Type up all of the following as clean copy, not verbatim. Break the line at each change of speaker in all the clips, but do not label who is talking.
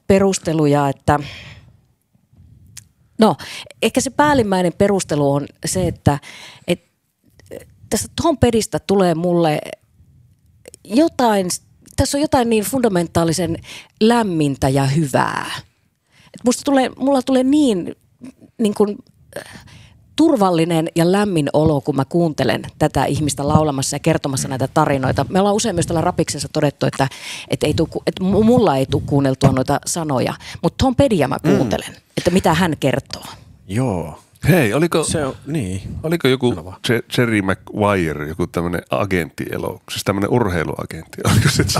perusteluja, että no ehkä se päällimmäinen perustelu on se, että tästä Tom Pettystä tulee mulle jotain, tässä on jotain niin fundamentaalisen lämmintä ja hyvää. Mulla tulee niin kuin turvallinen ja lämmin olo, kun mä kuuntelen tätä ihmistä laulamassa ja kertomassa näitä tarinoita. Me ollaan usein myös täällä Rapiksessa todettu, että mulla ei tule kuunneltua noita sanoja, mutta Tom Pettyä mä kuuntelen, että mitä hän kertoo.
Joo.
Hei,
oliko
joku Jerry Maguire, joku tämmöinen siis tämmöinen urheiluagentti? Oliko se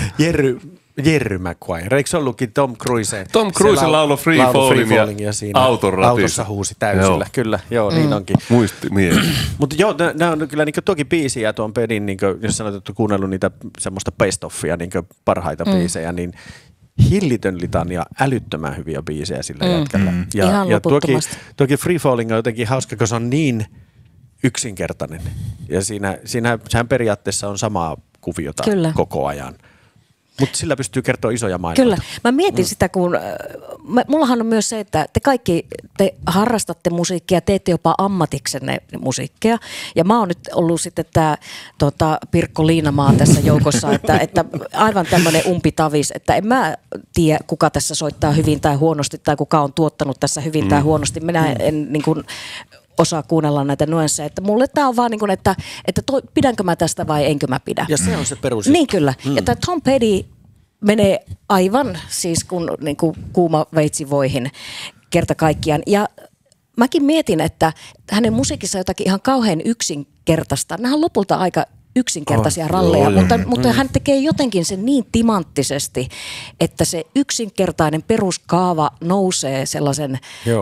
Jerry Maguire. Eikö se ollutkin Tom Cruise?
Tom Cruise lauloi Free Falling ja
siinä autossa huusi täysillä. Kyllä, niin onkin.
Muisti mieli.
Mutta joo, nämä on kyllä niinku toki biisiä tuon Pettyn, niinku, jos sanoit, että kuunnellut niitä semmoista best-offia, niinku parhaita biisejä, niin hillitön litania, älyttömän hyviä biisejä sillä jätkällä.
Ihan
toki Free Falling on jotenkin hauska, koska se on niin yksinkertainen. Ja sehän periaatteessa on samaa kuviota koko ajan. Mutta sillä pystyy kertoa isoja maailmoja.
Kyllä. Mä mietin sitä, kun mullahan on myös se, että te harrastatte musiikkia, teette jopa ammatiksenne musiikkia. Ja mä oon nyt ollut sitten tämä Pirkko Liinamaa tässä joukossa, että aivan tämmöinen umpitavis, että en mä tiedä, kuka tässä soittaa hyvin tai huonosti tai kuka on tuottanut tässä hyvin tai huonosti. Minä en niin kuin osaa kuunnella näitä nuansseja, että mulle tämä on vaan niin kuin, että pidänkö mä tästä vai enkö mä pidä.
Ja se on se perus.
Niin kyllä. Ja tämä Tom Petty menee aivan siis niin kuin kuuma veitsivoihin kerta kaikkiaan. Ja mäkin mietin, että hänen musiikissa on jotakin ihan kauhean yksinkertaista. Nämä on lopulta aika yksinkertaisia ralleja, mutta hän tekee jotenkin sen niin timanttisesti, että se yksinkertainen peruskaava nousee sellaisen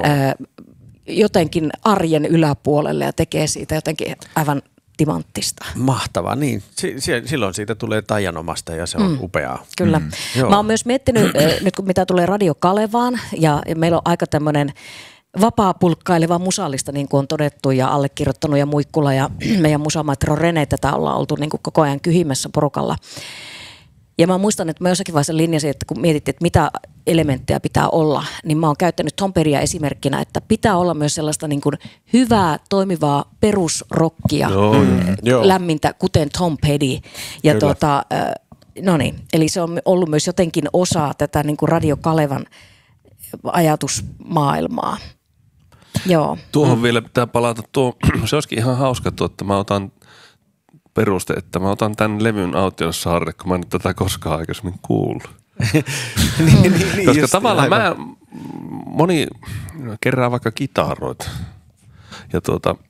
jotenkin arjen yläpuolelle ja tekee siitä jotenkin aivan timanttista.
Mahtavaa, niin. Silloin siitä tulee taianomasta ja se on upeaa.
Kyllä. Mä oon myös miettinyt, nyt kun mitä tulee Radio Kalevaan, ja meillä on aika tämmöinen vapaa-pulkkaileva musallista, niin kuin on todettu, ja allekirjoittanut ja Muikkula ja meidän musamaestro Rene, tätä ollaan oltu niin kuin koko ajan kyhimässä porukalla. Ja mä muistan, että mä jossakin vaiheessa linjasin, että kun mietittiin, että mitä elementtejä pitää olla, niin mä oon käyttänyt Tom Pettyä esimerkkinä, että pitää olla myös sellaista niin kuin hyvää, toimivaa perusrockia, lämmintä, kuten Tom Petty. Ja no niin, eli se on ollut myös jotenkin osa tätä niin kuin Radio Kalevan ajatusmaailmaa. Joo.
Tuohon vielä pitää palata. Se olisikin ihan hauska, että mä otan peruste, että mä otan tämän levyn autiosaarelle, kun mä en tätä koskaan aikaisemmin kuullut. Koska tavallaan moni kerää vaikka kitaroita ja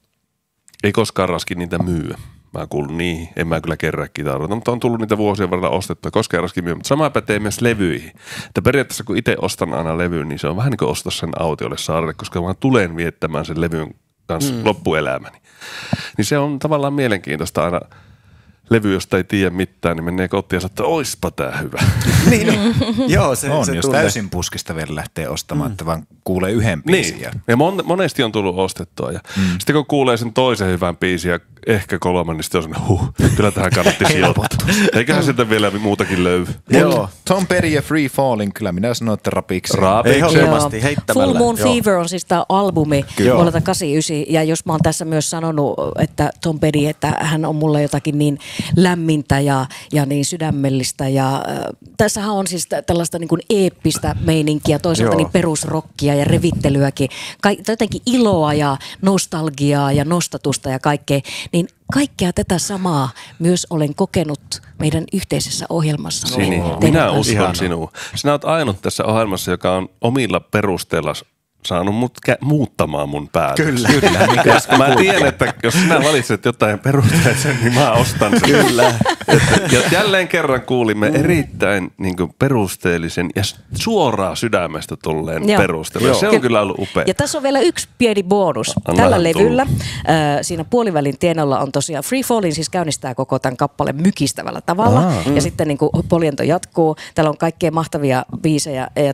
ei koskaan raski niitä myyä. Mä kuulun niihin, en mä kyllä kerää kitaroita, mutta on tullut niitä vuosien varrella ostettua, koskaan raski myyä. Mutta sama pätee myös levyihin. Että periaatteessa kun itse ostan aina levyyn, niin se on vähän niin kuin ostaa sen autiolle saarelle, koska mä tulen viettämään sen levyn kanssa loppuelämäni. Niin se on tavallaan mielenkiintoista aina. Levy, josta ei tiedä mitään, niin menee kotiin ja sanoo, että oispa tää hyvä.
Niin, joo, se
jos täysin puskista vielä lähtee ostamaan, että vaan kuulee yhden biisin.
Niin, ja monesti on tullut ostettua. Ja sitten kun kuulee sen toisen hyvän biisin ja ehkä kolmannen, niin sitten on sellainen, kyllä tähän kannatti sijoittaa. Eiköhän sieltä vielä muutakin löydy.
Joo, Tom Petty ja Free Falling, kyllä minä sanon, että rapiksi.
Ehdottomasti heittämällä.
Full Moon Fever on siis tämä albumi vuodelta 89. Ja jos mä oon tässä myös sanonut, että Tom Petty, että hän on mulle jotakin niin lämmintä ja niin sydämellistä. Ja tässähän on siis tällaista niin kuin eeppistä meininkiä, toisaalta niin perusrockia ja revittelyäkin. Jotenkin iloa ja nostalgiaa ja nostatusta ja kaikkea. Niin kaikkea tätä samaa myös olen kokenut meidän yhteisessä ohjelmassa.
Sini, minä uskon sinua. Sinä olet ainut tässä ohjelmassa, joka on omilla perusteella saanut muuttamaan mun päätöksiä.
Kyllä.
Mä tiedän, että jos sinä valitset jotain perusteet sen, niin mä ostan sen.
Kyllä.
Ja jälleen kerran kuulimme erittäin niin kuin perusteellisen ja suoraan sydämestä tulleen perustelun. Se on kyllä ollut upea.
Ja tässä on vielä yksi pieni bonus. Tällä levyllä siinä puolivälin tienolla on tosiaan Free Falling, siis käynnistää koko tämän kappaleen mykistävällä tavalla. Ja sitten niin kuin poljento jatkuu. Täällä on kaikkea mahtavia biisejä ja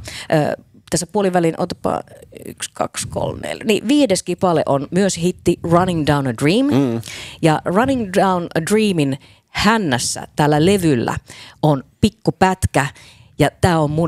tässä puolivälin, otapa 1, 2, 3, 4. Niin 5. kipale on myös hitti Running Down a Dream. Ja Running Down a Dreamin hännässä tällä levyllä on pikku pätkä. Ja tämä on mun